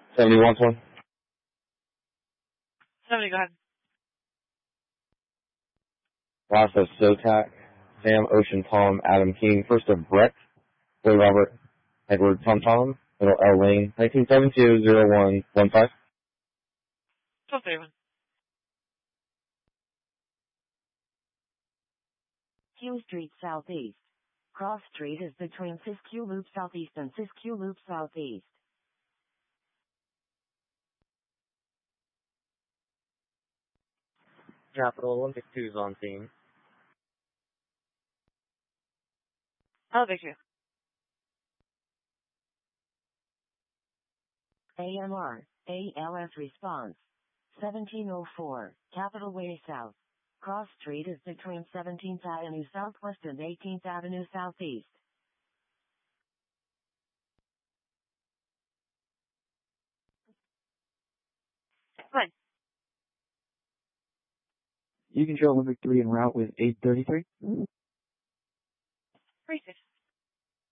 70 wants one. 70, go ahead. Last of Sotak, Sam, Ocean, Tom, Adam King. First of Brett, Boy Robert, Edward, Tom, Middle L Lane, 1972-0115. 1231. Q Street Southeast. Cross Street is between Siskiyou Loop Southeast and Siskiyou Loop Southeast. Capital Olympic 2 is on scene. Elevation. AMR, ALS response. 1704, Capitol Way South. Cross Street is between 17th Avenue Southwest and 18th Avenue Southeast. Fine. You control Olympic 3 en route with 833. 36.